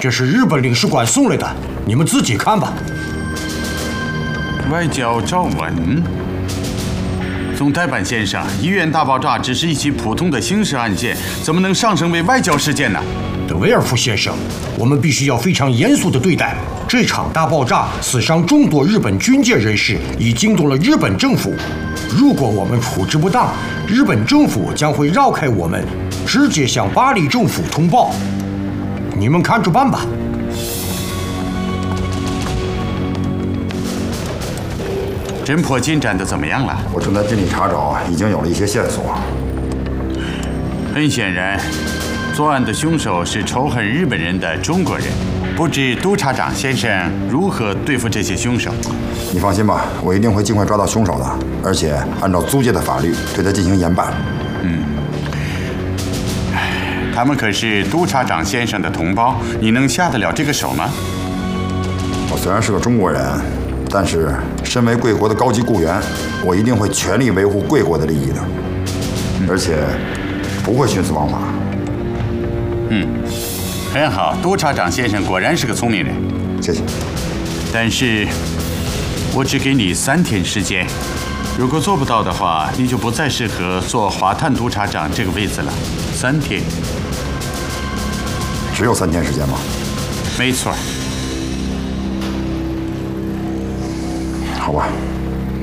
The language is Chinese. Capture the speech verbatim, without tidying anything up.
这是日本领事馆送来的，你们自己看吧。 外交照文。总代办先生，医院大爆炸只是一起普通的刑事案件，怎么能上升为外交事件呢？ 德维尔夫先生，我们必须要非常严肃地对待这场大爆炸，死伤众多日本军界人士，已惊动了日本政府。如果我们处置不当，日本政府将会绕开我们，直接向巴黎政府通报。你们看着办吧。 侦破进展的怎么样了？ 我正在尽力查找，已经有了一些线索。 很显然，作案的凶手是仇恨日本人的中国人。不知督察长先生如何对付这些凶手？ 你放心吧，我一定会尽快抓到凶手的，而且按照租界的法律对他进行严办。 嗯，他们可是督察长先生的同胞，你能下得了这个手吗？ 我虽然是个中国人，但是身为贵国的高级雇员，我一定会全力维护贵国的利益的，而且不会徇私枉法。 嗯，很好，督察长先生果然是个聪明人。 谢谢。 但是，我只给你三天时间，如果做不到的话，你就不再适合做华探督察长这个位子了。三天。 只有三天时间吗？ 没错。 好吧。